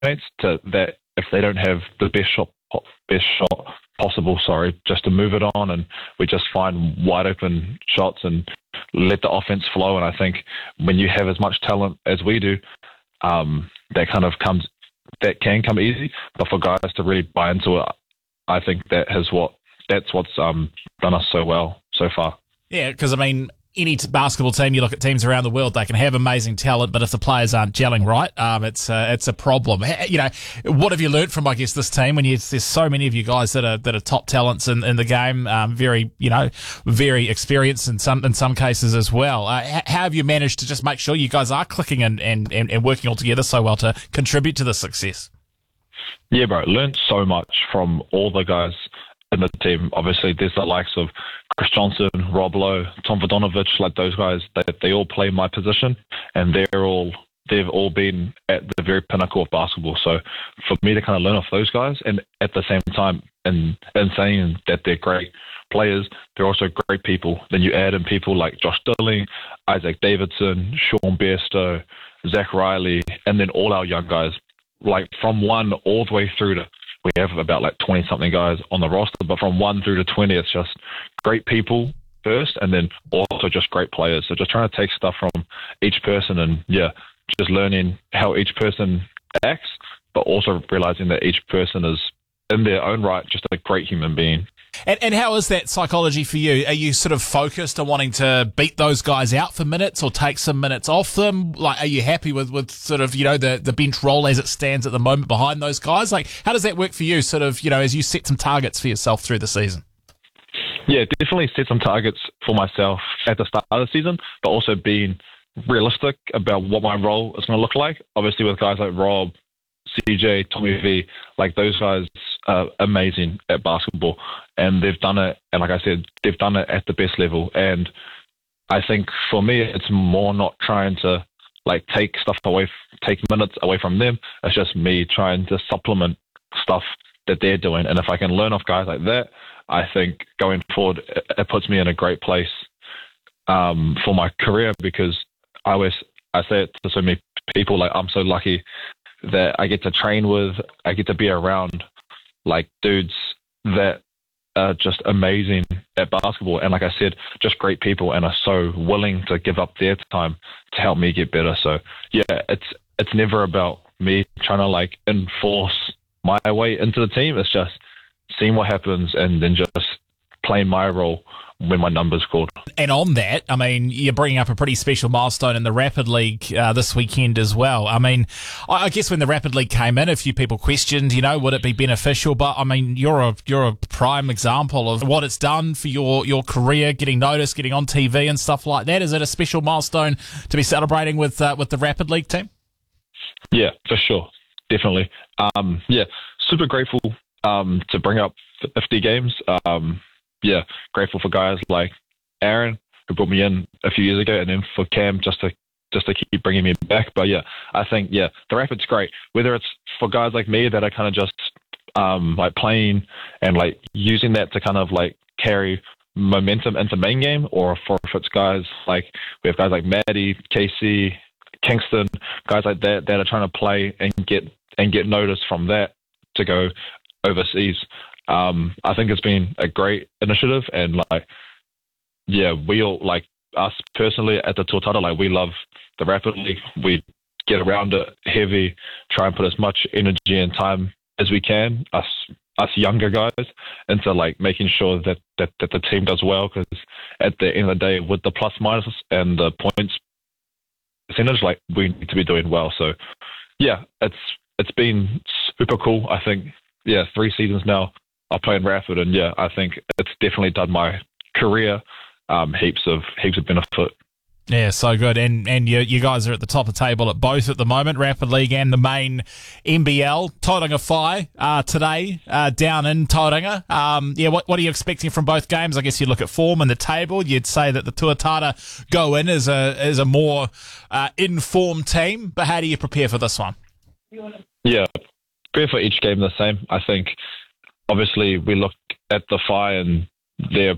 to that if they don't have the best shot possible, just to move it on, and we just find wide open shots and let the offense flow. And I think when you have as much talent as we do, that can come easy. But for guys to really buy into it, I think that's what's done us so well so far. Yeah, because I mean, any basketball team, you look at teams around the world, they can have amazing talent, but if the players aren't gelling right, it's a problem. You know, what have you learnt from, I guess, this team when there's so many of you guys that are top talents in the game, very experienced in some cases as well. How have you managed to just make sure you guys are clicking and working all together so well to contribute to the success? Yeah, bro, learned so much from all the guys in the team. Obviously, there's the likes of Chris Johnson, Rob Lowe, Tom Vodonovich, like those guys. They all play my position, and they've all been at the very pinnacle of basketball. So for me to kind of learn off those guys, and at the same time, and saying that they're great players, they're also great people. Then you add in people like Josh Dilling, Isaac Davidson, Sean Bairstow, Zach Riley, and then all our young guys, like from 1 all the way through to, we have about like 20-something guys on the roster, but from 1 through to 20, it's just great people first, and then also just great players. So just trying to take stuff from each person, and just learning how each person acts, but also realizing that each person is in their own right just a great human being. And how is that psychology for you? Are you sort of focused on wanting to beat those guys out for minutes or take some minutes off them? Like, are you happy with sort of, the bench role as it stands at the moment behind those guys? Like, how does that work for you, sort of, as you set some targets for yourself through the season? Yeah, definitely set some targets for myself at the start of the season, but also being realistic about what my role is going to look like. Obviously, with guys like Rob, CJ, Tommy V, like those guys are amazing at basketball, and they've done it. And like I said, they've done it at the best level. And I think for me, it's more not trying to like take minutes away from them. It's just me trying to supplement stuff that they're doing. And if I can learn off guys like that, I think going forward, it puts me in a great place for my career, because I say it to so many people, like I'm so lucky that I get to train with, I get to be around like dudes that are just amazing at basketball. And like I said, just great people, and are so willing to give up their time to help me get better. So yeah, it's never about me trying to like enforce my way into the team. It's just seeing what happens and then just playing my role when my number's called. And on that, I mean, you're bringing up a pretty special milestone in the Rapid League this weekend as well. I mean, I guess when the Rapid League came in, a few people questioned, would it be beneficial? But I mean, you're a prime example of what it's done for your career, getting noticed, getting on TV and stuff like that. Is it a special milestone to be celebrating with the Rapid League team? Yeah, for sure, definitely. Super grateful to bring up 50 games. Grateful for guys like Aaron, who brought me in a few years ago, and then for Cam just to keep bringing me back. But I think the Rapid's great. Whether it's for guys like me that are kind of just like playing and like using that to kind of like carry momentum into main game, or if it's guys like, we have guys like Maddie, KC, Kingston, guys like that are trying to play and get noticed from that to go overseas. I think it's been a great initiative, and we all, like us personally at the Tuatara, like we love the Rapid League. We get around it heavy, try and put as much energy and time as we can, us younger guys, into like making sure that the team does well, because at the end of the day, with the plus minus and the points percentage, like we need to be doing well. So it's been super cool. I think 3 seasons now I play in Rapid, and I think it's definitely done my career heaps of benefit. Yeah, so good. And you guys are at the top of the table at both at the moment, Rapid League and the main NBL. Tauranga Whai today down in Tauranga. What are you expecting from both games? I guess you look at form and the table. You'd say that the Tuatara go in as a more informed team, but how do you prepare for this one? Yeah, prepare for each game the same. I think obviously we look at the Whai, and they're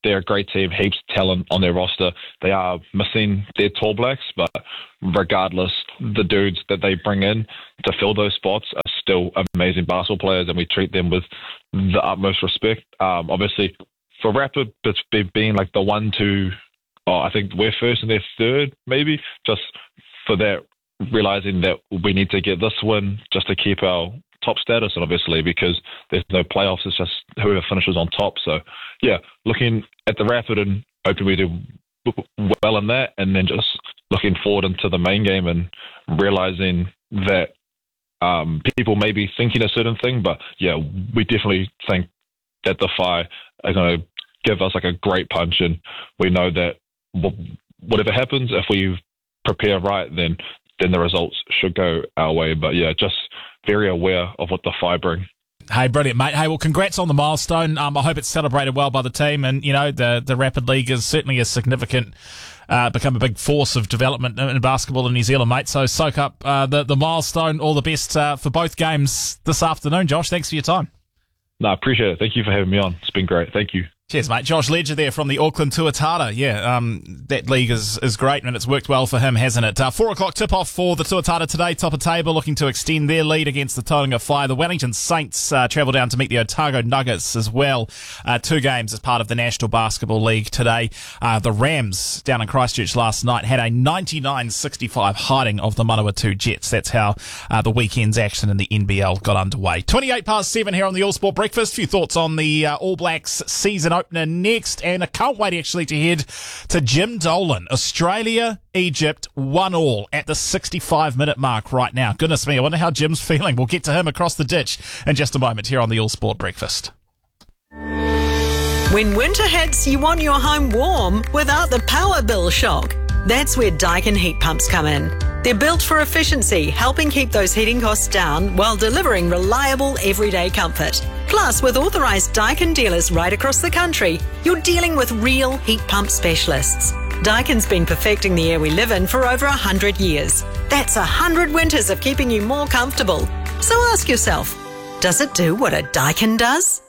they're a great team, heaps of talent on their roster. They are missing their tall blacks, but regardless, the dudes that they bring in to fill those spots are still amazing basketball players, and we treat them with the utmost respect. Obviously, for Rapid, it's being like the 1-2, I think we're first and they're third, maybe, just for that, realizing that we need to get this win just to keep our top status, and obviously because there's no playoffs, it's just whoever finishes on top. So yeah, looking at the Rapid and hoping we do well in that, and then just looking forward into the main game and realizing that people may be thinking a certain thing, but yeah, we definitely think that the Phi are going to give us like a great punch, and we know that whatever happens, if we prepare right, then the results should go our way. But yeah, just very aware of what the Phi bring. Hey, brilliant, mate. Hey, well, congrats on the milestone. I hope it's celebrated well by the team, and you know the Rapid League is certainly a significant, become a big force of development in basketball in New Zealand, mate. So soak up the milestone. All the best for both games this afternoon, Josh. Thanks for your time. No, I appreciate it. Thank you for having me on. It's been great. Thank you. Cheers, mate. Josh Ledger there from the Auckland Tuatara. Yeah, that league is great, and it's worked well for him, hasn't it? 4 o'clock tip-off for the Tuatara today. Top of table, looking to extend their lead against the Tauranga Phi. The Wellington Saints travel down to meet the Otago Nuggets as well. 2 games as part of the National Basketball League today. The Rams down in Christchurch last night had a 99-65 hiding of the Manawatu Jets. That's how the weekend's action in the NBL got underway. 7:28 here on the All Sport Breakfast. A few thoughts on the All Blacks season opener next, and I can't wait actually to head to Jim Dolan. Australia, Egypt, 1-1 at the 65-minute mark right now. Goodness me, I wonder how Jim's feeling. We'll get to him across the ditch in just a moment here on the All Sport Breakfast. When winter hits, you want your home warm without the power bill shock. That's where Daikin heat pumps come in. They're built for efficiency, helping keep those heating costs down while delivering reliable everyday comfort. Plus, with authorised Daikin dealers right across the country, you're dealing with real heat pump specialists. Daikin's been perfecting the air we live in for over 100 years. That's 100 winters of keeping you more comfortable. So ask yourself, does it do what a Daikin does?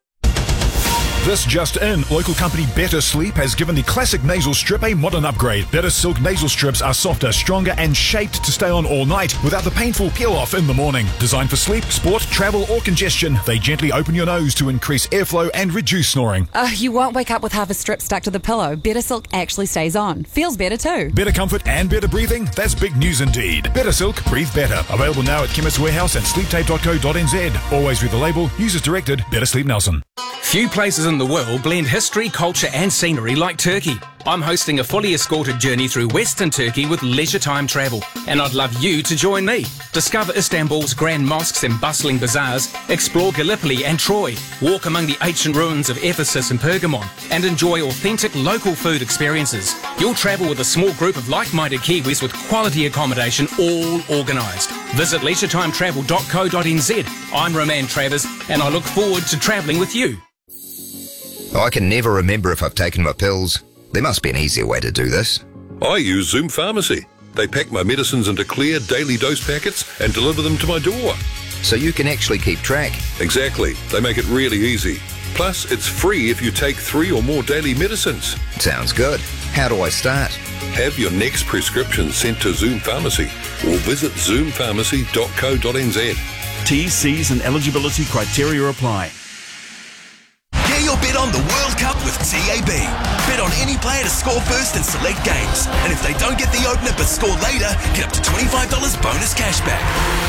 This just in, local company Better Sleep has given the classic nasal strip a modern upgrade. Better Silk nasal strips are softer, stronger and shaped to stay on all night without the painful peel-off in the morning. Designed for sleep, sport, travel or congestion, they gently open your nose to increase airflow and reduce snoring. You won't wake up with half a strip stuck to the pillow. Better Silk actually stays on. Feels better too. Better comfort and better breathing? That's big news indeed. Better Silk, breathe better. Available now at Chemist Warehouse and sleeptape.co.nz. Always read the label. Use as directed. Better Sleep Nelson. Few places in the world blend history, culture and scenery like Turkey. I'm hosting a fully escorted journey through Western Turkey with Leisure Time Travel, and I'd love you to join me. Discover Istanbul's grand mosques and bustling bazaars, explore Gallipoli and Troy, walk among the ancient ruins of Ephesus and Pergamon, and enjoy authentic local food experiences. You'll travel with a small group of like-minded Kiwis with quality accommodation, all organised. Visit leisuretimetravel.co.nz. I'm Roman Travers, and I look forward to travelling with you. I can never remember if I've taken my pills. There must be an easier way to do this. I use Zoom Pharmacy. They pack my medicines into clear daily dose packets and deliver them to my door. So you can actually keep track. Exactly. They make it really easy. Plus, it's free if you take 3 or more daily medicines. Sounds good. How do I start? Have your next prescription sent to Zoom Pharmacy or visit zoompharmacy.co.nz. T, Cs and eligibility criteria apply. Get your bet on the World Cup with TAB. Bet on any player to score first in select games. And if they don't get the opener but score later, get up to $25 bonus cashback.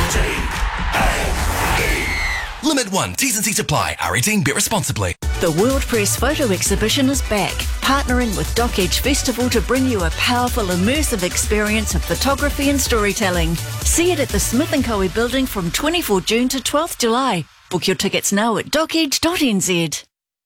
TAB. Limit 1. T's and C's apply. R18. Bet responsibly. The World Press Photo Exhibition is back, partnering with Dock Edge Festival to bring you a powerful, immersive experience of photography and storytelling. See it at the Smith & Coe building from 24 June to 12th July. Book your tickets now at dockedge.nz.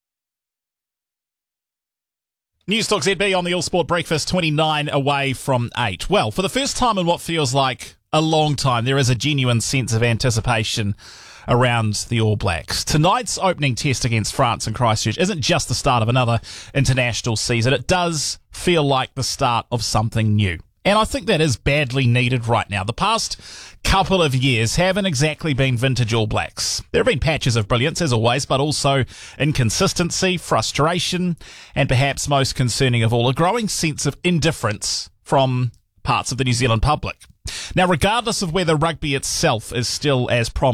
News Talk ZB on the All Sport Breakfast, 29 away from 8. Well, for the first time in what feels like a long time, there is a genuine sense of anticipation around the All Blacks. Tonight's opening test against France and Christchurch isn't just the start of another international season. It does feel like the start of something new. And I think that is badly needed right now. The past couple of years haven't exactly been vintage All Blacks. There have been patches of brilliance, as always, but also inconsistency, frustration, and perhaps most concerning of all, a growing sense of indifference from parts of the New Zealand public. Now, regardless of whether rugby itself is still as prominent